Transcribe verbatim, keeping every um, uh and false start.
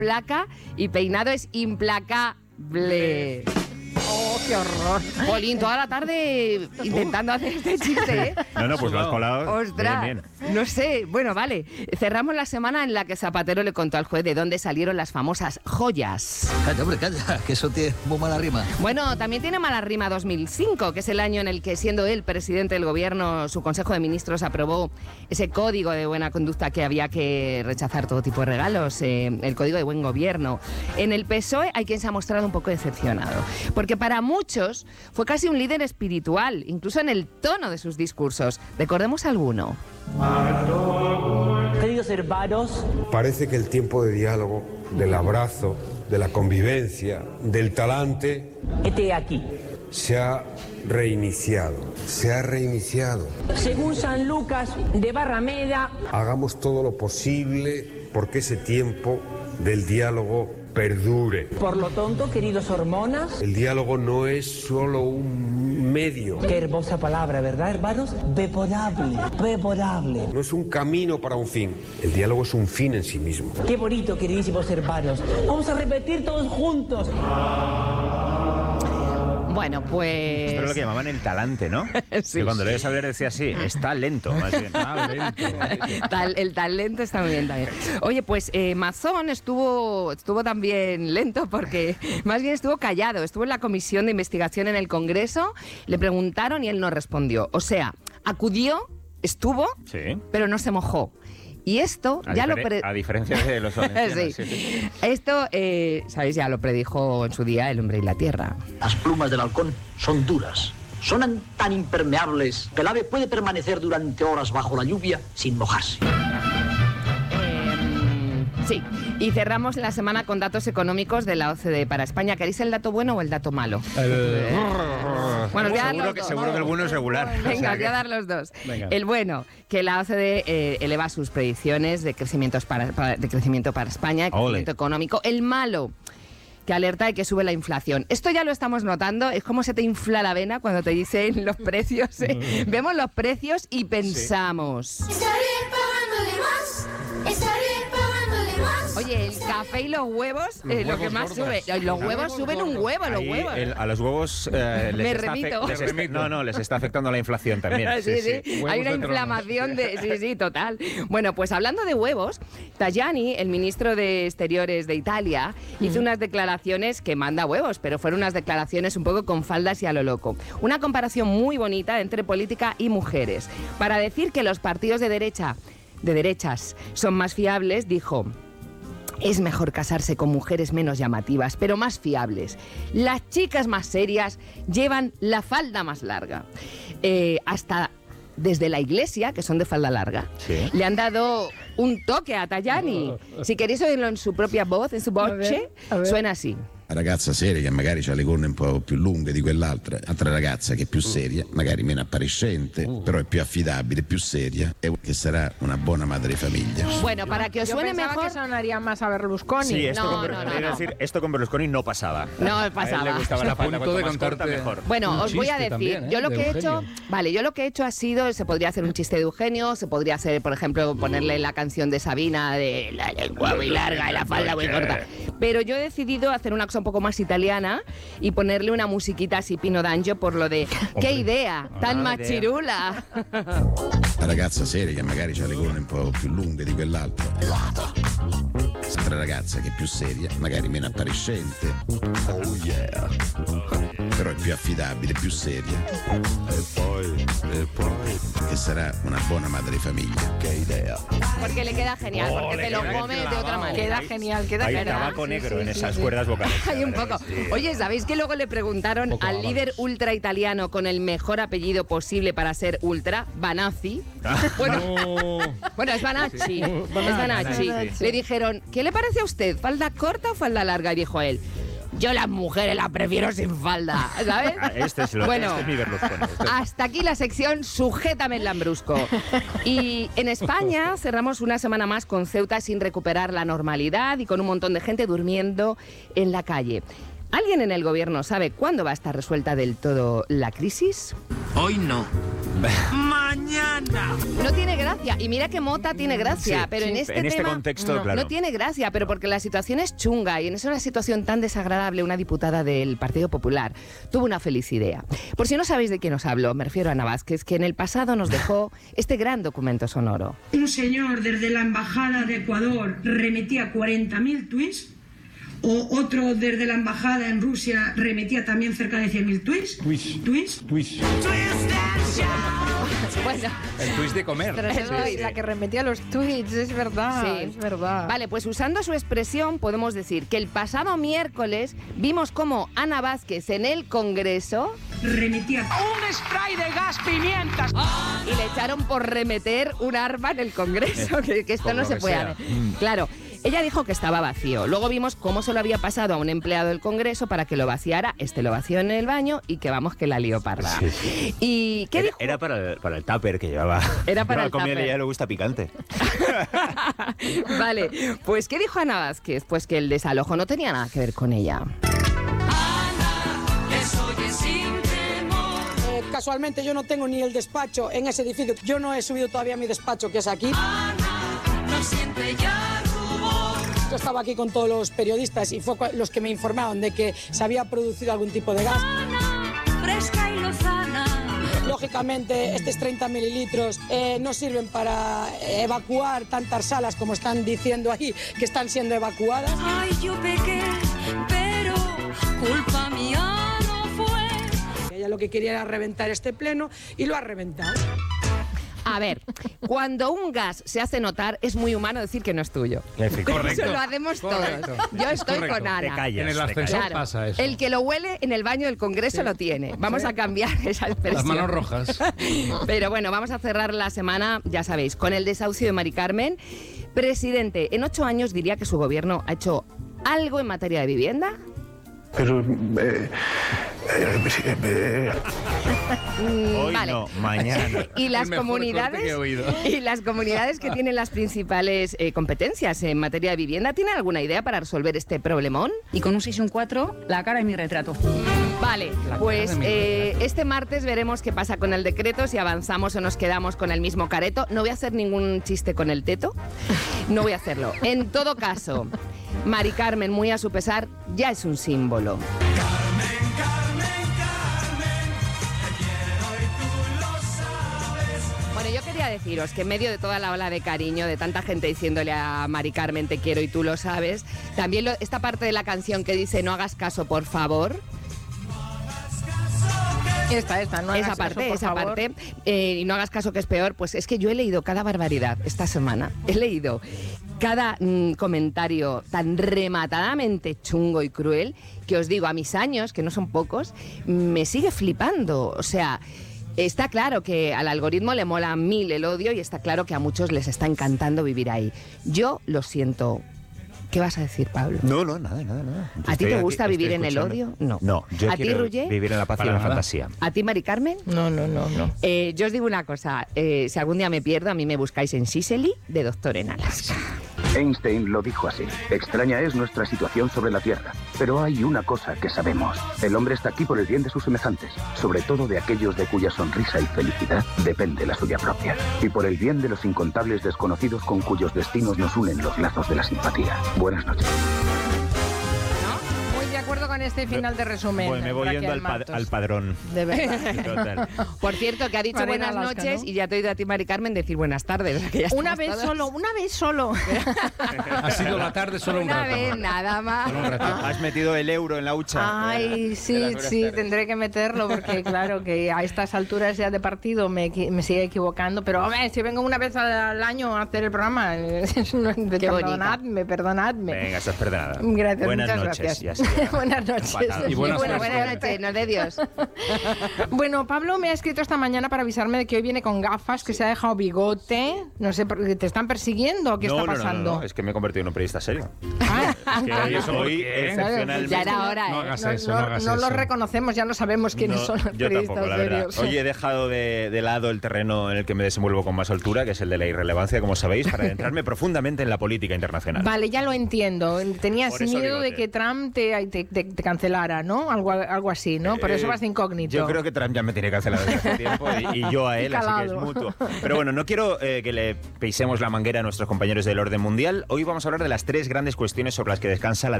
placa y peinado es implacable. ¡Oh, qué horror! Polín, toda la tarde intentando hacer este chiste, ¿eh? No, no, pues lo has colado. ¡Ostras! Bien, bien. No sé, bueno, vale. Cerramos la semana en la que Zapatero le contó al juez de dónde salieron las famosas joyas. Calla, hombre, calla, que eso tiene muy mala rima. Bueno, también tiene mala rima dos mil cinco, que es el año en el que, siendo él presidente del gobierno, su Consejo de Ministros aprobó ese código de buena conducta que había que rechazar todo tipo de regalos, eh, el código de buen gobierno. En el P S O E hay quien se ha mostrado un poco decepcionado, porque para muchos fue casi un líder espiritual, incluso en el tono de sus discursos. Recordemos alguno. Queridos hermanos, parece que el tiempo de diálogo, del abrazo, de la convivencia, del talante, este aquí. se ha reiniciado, se ha reiniciado. Según San Lucas de Barrameda, hagamos todo lo posible porque ese tiempo del diálogo perdure. Por lo tanto, queridos hormonas, el diálogo no es solo un medio. Qué hermosa palabra, ¿verdad, hermanos? Beporable, beporable. No es un camino para un fin. El diálogo es un fin en sí mismo. Qué bonito, queridísimos hermanos. Vamos a repetir todos juntos. Bueno, pues... Esto es lo que llamaban el talante, ¿no? Sí. Que cuando lees saber decía así, está lento, más bien. Ah, lento. Tal, el talento está muy bien también. Oye, pues eh, Mazón estuvo, estuvo también lento porque más bien estuvo callado. Estuvo en la comisión de investigación en el Congreso, le preguntaron y él no respondió. O sea, acudió, estuvo, sí, pero no se mojó. Y esto a ya lo... Pre a diferencia de los valencianos. sí. Sí, sí. Esto, eh, ¿sabéis? Ya lo predijo en su día El hombre y la tierra. Las plumas del halcón son duras. Son tan impermeables que el ave puede permanecer durante horas bajo la lluvia sin mojarse. Eh, sí. Y cerramos la semana con datos económicos de la O C D E para España. ¿Queréis el dato bueno o el dato malo? El... Bueno, os voy a dar seguro, los que, dos. seguro que el bueno es regular. Venga, o sea os voy que... a dar los dos. Venga. El bueno, que la O C D E eh, eleva sus predicciones de, crecimientos para, para, de crecimiento para España, de crecimiento Ole. económico. El malo, que alerta de que sube la inflación. Esto ya lo estamos notando, es como se te infla la vena cuando te dicen los precios. ¿eh? Vemos los precios y pensamos... Sí. Estaré pagándole más, estaré pagándole más. Oye, el café y los huevos, eh, lo que más gordos. sube. Los huevos suben un huevo, los Ahí huevos. el, a los huevos eh, les, Me está remito. les está, no, no, les está afectando la inflación también. Sí, sí, sí. Hay una inflamación de... Sí, sí, total. Bueno, pues hablando de huevos, Tajani, el ministro de Exteriores de Italia, hizo unas declaraciones que manda huevos, pero fueron unas declaraciones un poco con faldas y a lo loco. Una comparación muy bonita entre política y mujeres. Para decir que los partidos de derecha, de derechas son más fiables, dijo... Es mejor casarse con mujeres menos llamativas, pero más fiables. Las chicas más serias llevan la falda más larga. Eh, hasta desde la iglesia, que son de falda larga, sí, le han dado un toque a Tajani. Si queréis oírlo en su propia voz, en su voce, suena así. Una ragazza seria che magari ha le corna un po' più lunghe di quell'altra, altra ragazza che è più seria, magari meno appariscente, uh. però è più affidabile, più seria e che sarà una buona madre de famiglia. Bueno, para que os Yo suene pensaba mejor... que sonaría más a Berlusconi. Sí, esto, No, con, no, no, no. no. Decir, esto con Berlusconi no pasaba. No A él pasaba. le gustaba la A falda, punto cuanto de más corta, contarte mejor. Bueno, un os voy a chiste decir, también, ¿eh? yo lo de que he Eugenio. hecho, vale, yo lo que he hecho ha sido, se podría hacer un chiste de Eugenio, se podría hacer, por ejemplo, ponerle la canción de Sabina de la, el huevo muy larga y la falda muy corta. Pero yo he decidido hacer una cosa un poco más italiana y ponerle una musiquita así Pino D'Angio por lo de qué idea tan Ah, machirula. Una ragazza seria che magari ha le corna un po' più lunghe di quell'altra. Altra ragazza che è più seria, magari meno appariscente. Oh yeah. Però è più affidabile, più seria. E poi, e poi che sarà una buona madre de famiglia. Che idea. Porque le queda genial, Oh, porque le te lo queda comes de clavado. otra manera. Queda genial, queda Hay genial. tabaco Sí, negro sí, en sí, esas sí. cuerdas vocales. Hay un poco. Sí. Oye, ¿sabéis que luego le preguntaron Poco al bárbaro. líder ultra italiano con el mejor apellido posible para ser ultra, Banazzi? Bueno, bueno, es Banacci. Es Banacci. Banacci. Le dijeron, ¿qué le parece a usted? ¿Falda corta o falda larga? Y dijo él, yo las mujeres las prefiero sin falda, ¿sabes? Ah, Este es, lo, Bueno. este es mi Berlusconi. Este es- Hasta aquí la sección Sujétame el Lambrusco. Y en España cerramos una semana más con Ceuta sin recuperar la normalidad y con un montón de gente durmiendo en la calle. ¿Alguien en el gobierno sabe cuándo va a estar resuelta del todo la crisis? Hoy no. ¡Mañana! No tiene gracia. Y mira que Mota tiene gracia, Sí, pero sí. en este En este tema contexto, no, claro. no tiene gracia, pero porque la situación es chunga y en esa situación tan desagradable una diputada del Partido Popular tuvo una feliz idea. Por si no sabéis de quién os hablo, me refiero a Ana Vázquez, que en el pasado nos dejó este gran documento sonoro. Un señor desde la Embajada de Ecuador remitía cuarenta mil tweets, o otro desde la Embajada en Rusia remitía también cerca de cien mil tweets. Twist. Tweets. Twist. Bueno, El twist de comer. Pero es Sí, sí. la que remetía a los tweets, es verdad, sí. es verdad. Vale, pues usando su expresión podemos decir que el pasado miércoles vimos cómo Ana Vázquez en el Congreso Remitía ¡Un spray de gas pimientas! y le echaron por remeter un arma en el Congreso, que, que esto Por no lo se que puede sea. hacer. Ella Ella dijo que estaba vacío. Luego vimos cómo se lo había pasado a un empleado del Congreso para que lo vaciara. Este lo vació en el baño y que vamos que la lió parda. Sí. ¿Y qué Era, dijo? era para, el, para el tupper que llevaba. Era para Llevaba el comida y tupper. a ella le gusta picante. Vale, pues ¿qué dijo Ana Vázquez? Pues que el desalojo no tenía nada que ver con ella. Eh, casualmente yo no tengo ni el despacho en ese edificio. Yo no he subido todavía mi despacho, que es aquí. Yo estaba aquí con todos los periodistas y fue cu- los que me informaron de que se había producido algún tipo de gas. Fresca y lozana. Lógicamente, estos treinta mililitros eh, no sirven para evacuar tantas salas como están diciendo ahí, que están siendo evacuadas. Ay, yo pequé, pero culpa mía no fue. Ella lo que quería era reventar este pleno y lo ha reventado. A ver, cuando un gas se hace notar, es muy humano decir que no es tuyo. Correcto. Eso lo hacemos Correcto. todos. Yo Es estoy correcto. con Ana. Te callas. En el te ascensor callas. pasa eso. El que lo huele en el baño del Congreso lo tiene. Vamos Sí. a cambiar esa expresión. Las manos rojas. Pero bueno, vamos a cerrar la semana, ya sabéis, con el desahucio de Mari Carmen. Presidente, en ocho años diría que su gobierno ha hecho algo en materia de vivienda. Pero... eh, eh, eh, Mm, Hoy vale. no, mañana. Y las El mejor comunidades corte que he oído. y las comunidades que tienen las principales eh, competencias en materia de vivienda, ¿tienen alguna idea para resolver este problemón? Y con un seis y un cuatro, la cara de mi retrato. Vale, La pues cara de mi eh, retrato. este martes veremos qué pasa con el decreto, si avanzamos o nos quedamos con el mismo careto. No voy a hacer ningún chiste con el teto, no voy a hacerlo. En todo caso, Mari Carmen, muy a su pesar, ya es un símbolo. Bueno, yo quería deciros que en medio de toda la ola de cariño, de tanta gente diciéndole a Mari Carmen te quiero y tú lo sabes, también lo- esta parte de la canción que dice no hagas caso, por favor. Esta, esta, no hagas esa caso, parte, por esa favor. parte. Eh, y no hagas caso que es peor, pues es que yo he leído cada barbaridad esta semana. He leído cada mm, comentario tan rematadamente chungo y cruel que os digo, a mis años, que no son pocos, me sigue flipando. O sea, está claro que al algoritmo le mola mil el odio y está claro que a muchos les está encantando vivir ahí. Yo lo siento. ¿Qué vas a decir, Pablo? No, no, nada, nada, nada. ¿A ti Estoy te aquí, gusta estoy vivir en el escuchando. odio? No. No, yo ¿A ti, quiero Ruye? vivir en la paz y Para la nada. fantasía. ¿A ti, Mari Carmen? No, no, no, no. Eh, yo os digo una cosa, eh, si algún día me pierdo, a mí me buscáis en Sicily de Doctor en Alaska. Einstein lo dijo así. Extraña es nuestra situación sobre la Tierra. Pero hay una cosa que sabemos. El hombre está aquí por el bien de sus semejantes, sobre todo de aquellos de cuya sonrisa y felicidad depende la suya propia. Y por el bien de los incontables desconocidos con cuyos destinos nos unen los lazos de la simpatía. Buenas noches. Muy de acuerdo con este final de resumen. Pues me voy Raquel yendo al, pad- Martos. al padrón. De verdad. Total. Por cierto, que ha dicho Para ir a buenas Alaska, noches ¿no? y ya te he oído a ti, Mari Carmen, decir buenas tardes. O sea, que ya Una estamos vez todos- solo, una vez solo. Ha sido la tarde solo un Una rato. vez, nada más. Solo un rato. Has metido el euro en la hucha. Ay, De sí, las buenas sí, tardes. tendré que meterlo porque claro que a estas alturas ya de partido me, equi- me sigue equivocando, pero hombre, si vengo una vez al año a hacer el programa, es una- perdonadme, perdonadme. Venga, estás perdonada. Gracias, Buenas muchas noches. gracias. Y así ya. Buenas noches. Empatado. Y buenas Bueno, suerte. buenas noches, no de Dios. Bueno, Pablo me ha escrito esta mañana para avisarme de que hoy viene con gafas, que se ha dejado bigote. No sé, ¿por qué ¿te están persiguiendo o qué no, está no, no, no, pasando? no, es que me he convertido en un periodista serio. Ah, Que ah, hoy ah, soy excepcionalmente... Ya era hora, No ¿eh? hagas no, eso, no, no hagas no eso. lo reconocemos, ya no sabemos quiénes No, son los yo periodistas tampoco, la verdad. serios. Hoy he dejado de, de lado el terreno en el que me desenvuelvo con más altura, que es el de la irrelevancia, como sabéis, para adentrarme profundamente en la política internacional. Vale, ya lo entiendo. Tenías Por eso miedo de bigote. que Trump te, te te, te, te cancelara, ¿no? Algo, algo así, ¿no? Por eso Eh, vas de incógnito. Yo creo que Trump ya me tiene cancelado desde hace tiempo y, y yo a él, Y así que es calado. mutuo. Pero bueno, no quiero eh, que le pisemos la manguera a nuestros compañeros del orden mundial. Hoy vamos a hablar de las tres grandes cuestiones sobre las que descansa la